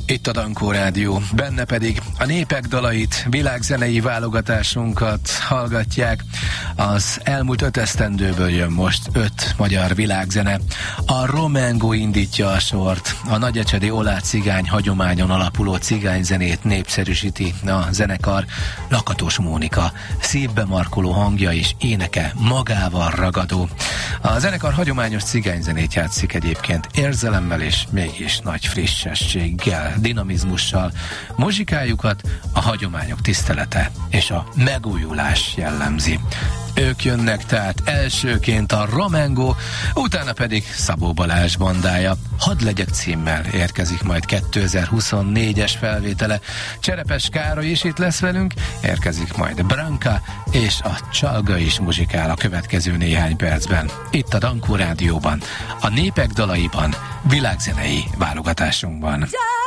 Itt a Dankó Rádió, benne pedig a népek dalait, világzenei válogatásunkat hallgatják. Az elmúlt 5 esztendőből jön most 5 magyar világzene. A Romengo indítja a sort, a nagyecsedi oláh cigány hagyományon alapuló cigányzenét népszerűsíti a zenekar. Lakatos Mónika szívbe markoló hangja és éneke magával ragadó. A zenekar hagyományos cigányzenét játszik egyébként érzelemmel és mégis nagy frissességgel, dinamizmussal. Muzsikájukat a hagyományok tisztelete és a megújulás jellemzi. Ők jönnek tehát elsőként a Romengo, utána pedig Szabó Balázs bandája. Hadd legyek címmel érkezik majd 2024-es felvétele. Cserepes Károly is itt lesz velünk, érkezik majd Branka, és a Csalga is muzsikál a következő néhány percben. Itt a Dankó Rádióban, a népek dalaiban, világzenei válogatásunkban.